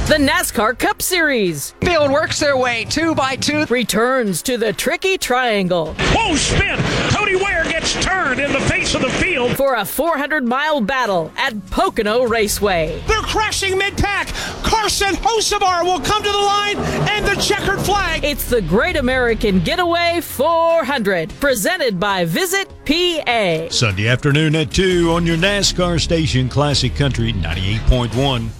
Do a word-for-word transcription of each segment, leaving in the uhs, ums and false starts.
The NASCAR Cup Series Field works their way two by two. returns to the tricky triangle Whoa, spin! Cody Ware gets turned in the face of the field. for a four hundred mile battle at Pocono Raceway. They're crashing mid-pack. Carson Hocevar will come to the line and the checkered flag. It's the Great American Getaway four hundred, presented by Visit P A. Sunday afternoon at two on your NASCAR station, Classic Country ninety-eight point one.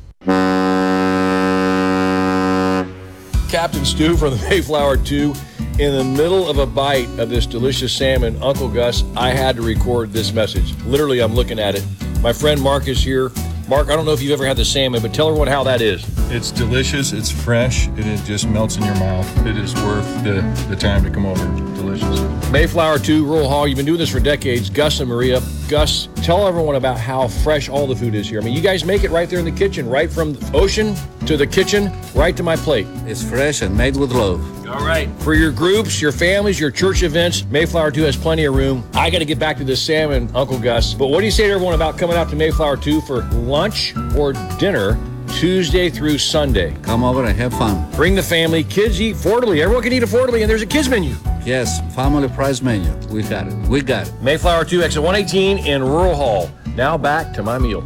Captain Stu from the Mayflower two. In the middle of a bite of this delicious salmon, Uncle Gus, I had to record this message. Literally, I'm looking at it. My friend Mark is here. Mark, I don't know if you've ever had the salmon, but tell everyone how that is. It's delicious, it's fresh, and it just melts in your mouth. It is worth the, the time to come over. Delicious. Mayflower two, Rural Hall, you've been doing this for decades. Gus and Maria. Gus, tell everyone about how fresh all the food is here. I mean, you guys make it right there in the kitchen, right from the ocean to the kitchen, right to my plate. It's fresh and made with love. All right. For your groups, your families, your church events, Mayflower two has plenty of room. I got to get back to this salmon, Uncle Gus. But what do you say to everyone about coming out to Mayflower two for lunch or dinner Tuesday through Sunday? Come over and have fun. Bring the family. Kids eat affordably. Everyone can eat affordably, and there's a kids menu. Yes, family price menu. We got it. We got it. Mayflower two, exit one eighteen in Rural Hall. Now back to my meal.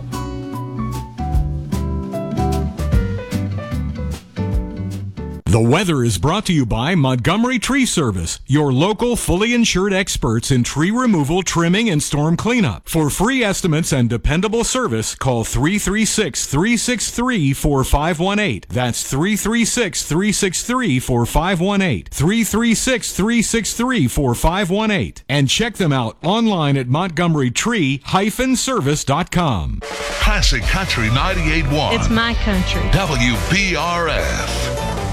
The weather is brought to you by Montgomery Tree Service, your local fully insured experts in tree removal, trimming, and storm cleanup. For free estimates and dependable service, call three three six, three six three, four five one eight. That's three three six, three six three, four five one eight. three three six, three six three, four five one eight. And check them out online at montgomery tree dash service dot com. Classic Country ninety-eight point one. It's my country. W B R F.